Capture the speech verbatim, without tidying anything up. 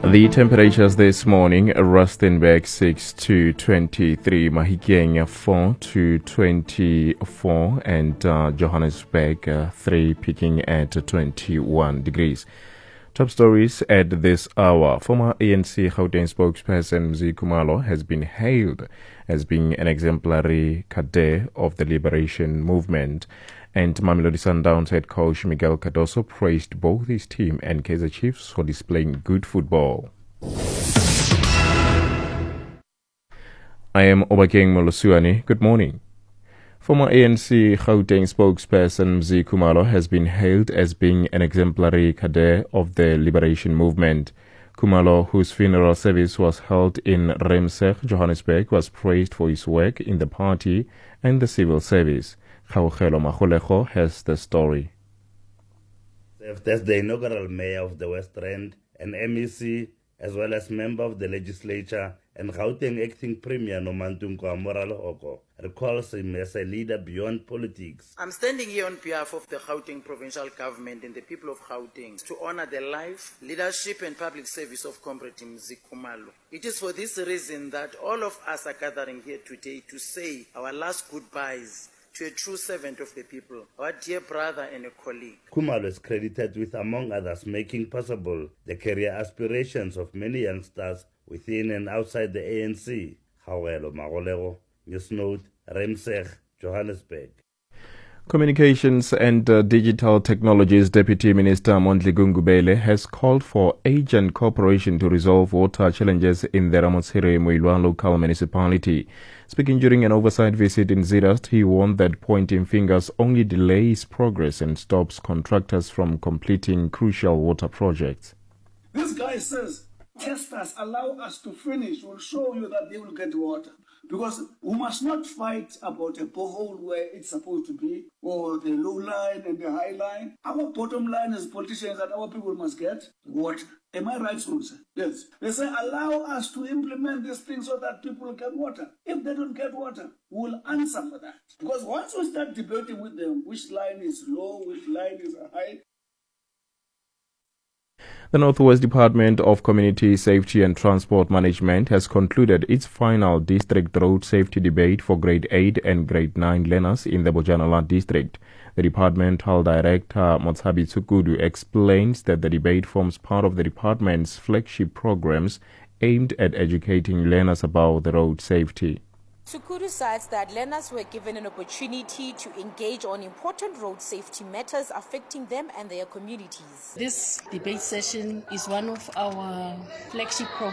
The temperatures this morning: Rustenburg six to twenty-three, Mahikeng four to twenty-four, and uh, Johannesburg uh, three, peaking at twenty-one degrees. Top stories at this hour. Former A N C Gauteng spokesperson Mzi Khumalo has been hailed as being an exemplary cadet of the liberation movement. And Mamelodi Sundowns head coach Miguel Cardoso praised both his team and Kaizer Chiefs for displaying good football. I am Obakeng Molosuani. Good morning. Former A N C Gauteng spokesperson Mzi Khumalo has been hailed as being an exemplary cadet of the liberation movement. Khumalo, whose funeral service was held in Remseg, Johannesburg, was praised for his work in the party and the civil service. Khaogelo Magolego has the story. As the inaugural mayor of the West Rand, an M E C, as well as member of the legislature, and Gauteng acting premier Nomantunko Amoralhoko, recalls him as a leader beyond politics. I'm standing here on behalf of the Gauteng provincial government and the people of Gauteng to honor the life, leadership and public service of Comrade Mzi Khumalo. It is for this reason that all of us are gathering here today to say our last goodbyes to a true servant of the people, our dear brother and a colleague. Khumalo is credited with, among others, making possible the career aspirations of many youngsters within and outside the A N C. Khaogelo Magolego, Newsnote, Remseg, Johannesburg. Communications and uh, Digital Technologies Deputy Minister Mondli Gungubele has called for agent cooperation to resolve water challenges in the Ramotshere Moilwa local municipality. Speaking during an oversight visit in Zeerust, he warned that pointing fingers only delays progress and stops contractors from completing crucial water projects. This guy says, test us, allow us to finish, we'll show you that they will get water. Because we must not fight about a borehole where it's supposed to be, or the low line and the high line. Our bottom line as politicians that our people must get water. Am I right, sir? Yes. They say, allow us to implement this thing so that people get water. If they don't get water, we'll answer for that. Because once we start debating with them, which line is low, which line is high. The Northwest Department of Community Safety and Transport Management has concluded its final district road safety debate for grade eight and grade nine learners in the Bojanala district. The departmental director, Motsabi Tsukudu, explains that the debate forms part of the department's flagship programs aimed at educating learners about the road safety. Tsukudu cites that learners were given an opportunity to engage on important road safety matters affecting them and their communities. This debate session is one of our flagship programs